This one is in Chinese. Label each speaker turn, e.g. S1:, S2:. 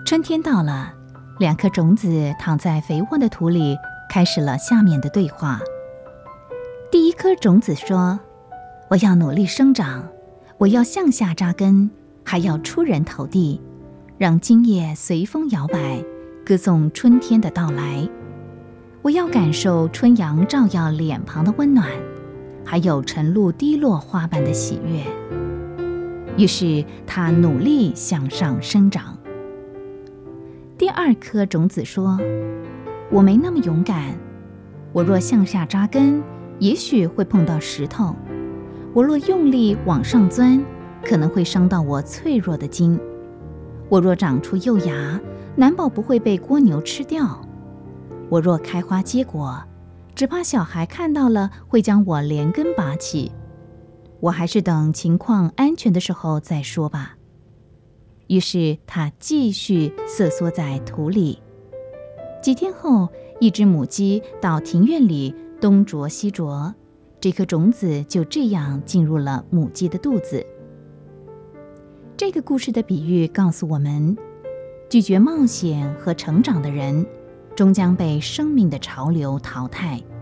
S1: 春天到了，两颗种子躺在肥沃的土里，开始了下面的对话。第一颗种子说：我要努力生长，我要向下扎根，还要出人头地，让茎叶随风摇摆，歌颂春天的到来。我要感受春阳照耀脸庞的温暖，还有晨露滴落花瓣的喜悦。于是他努力向上生长。第二颗种子说：我没那么勇敢，我若向下扎根，也许会碰到石头，我若用力往上钻，可能会伤到我脆弱的筋。我若长出幼芽，难保不会被蜗牛吃掉。我若开花结果，只怕小孩看到了会将我连根拔起。我还是等情况安全的时候再说吧。于是他继续瑟缩在土里。几天后，一只母鸡到庭院里东啄西啄，这颗种子就这样进入了母鸡的肚子。这个故事的比喻告诉我们，拒绝冒险和成长的人，终将被生命的潮流淘汰。